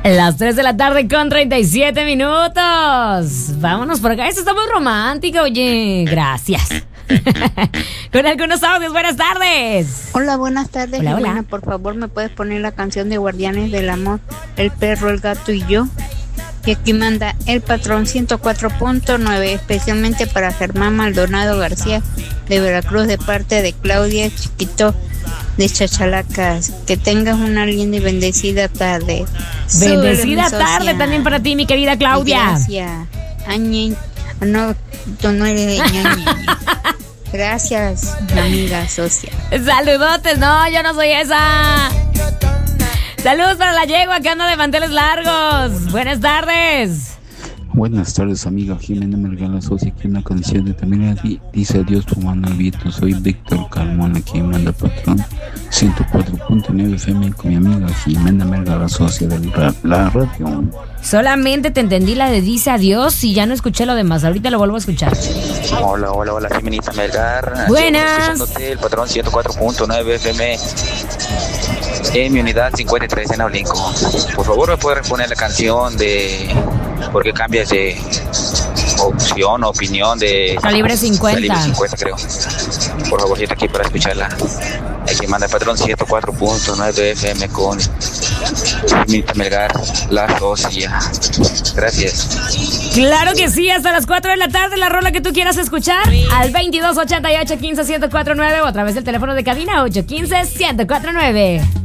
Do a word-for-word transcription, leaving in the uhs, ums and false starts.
Las tres de la tarde con treinta y siete minutos. Vámonos por acá. Esto está muy romántico, oye. Gracias. Con algunos audios, buenas tardes. Hola, buenas tardes. Hola, hola. Buena, por favor, ¿me puedes poner la canción de Guardianes del Amor, el perro, el gato y yo? Y aquí manda el patrón ciento cuatro punto nueve, especialmente para Germán Maldonado García de Veracruz, de parte de Claudia Chiquito de Chachalacas. Que tengas una linda y bendecida tarde. Bendecida Súbele, mi tarde socia. también para ti, mi querida Claudia. Gracias. Añe, no, tú no eres de ñoño. Gracias, amiga socia. Saludotes, no, yo no soy esa. Saludos para la yegua que anda de manteles largos. Buenas tardes. Buenas tardes, amiga Jimena Melgala Socia, aquí en la canción de también dice adiós tu mano al viento. Soy Víctor Carmona, aquí manda patrón ciento cuatro punto nueve F M con mi amiga Jimena Melgala Socia de la, la radio. Solamente te entendí la de dice adiós y ya no escuché lo demás. Ahorita lo vuelvo a escuchar. Hola, hola, hola, Jimenita Melgar. Buenas. Escuchándote, el patrón ciento cuatro punto nueve F M en mi unidad cincuenta y tres en Aulinco. Por favor, ¿me puedes responder la canción de por qué cambias de opción o opinión de Calibre cincuenta? Calibre cincuenta, creo. Por favor, siete aquí para escucharla. Aquí manda el patrón ciento cuatro punto nueve F M con Jimenita Melgar, la socia. Gracias. Claro que sí, hasta las cuatro de la tarde, la rola que tú quieras escuchar al veintidós ochenta y ocho quince ciento cuarenta y nueve o a través del teléfono de cabina ocho uno cinco ciento cuarenta y nueve.